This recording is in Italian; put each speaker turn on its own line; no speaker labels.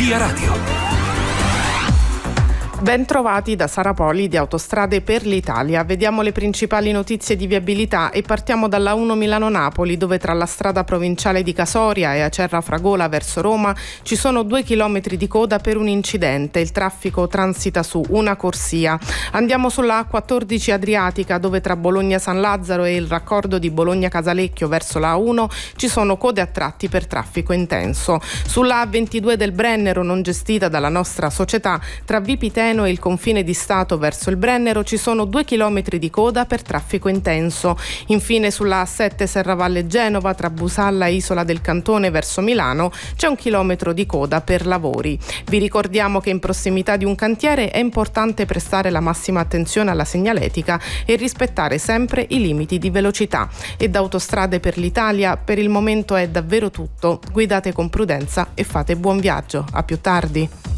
Via Radio.
Ben trovati da Sara Poli di Autostrade per l'Italia. Vediamo le principali notizie di viabilità e partiamo dalla 1 Milano-Napoli, dove tra la strada provinciale di Casoria e Acerra-Fragola verso Roma ci sono 2 chilometri di coda per un incidente. Il traffico transita su una corsia. Andiamo sulla A14 Adriatica, dove tra Bologna-San Lazzaro e il raccordo di Bologna-Casalecchio verso la A1 ci sono code a tratti per traffico intenso. Sulla A22 del Brennero, non gestita dalla nostra società, tra Vipiteno e il confine di Stato verso il Brennero ci sono 2 chilometri di coda per traffico intenso. Infine sulla A7 Serravalle Genova tra Busalla e Isola del Cantone verso Milano c'è 1 chilometro di coda per lavori. Vi ricordiamo che in prossimità di un cantiere è importante prestare la massima attenzione alla segnaletica e rispettare sempre i limiti di velocità. E da Autostrade per l'Italia per il momento è davvero tutto. Guidate con prudenza e fate buon viaggio. A più tardi.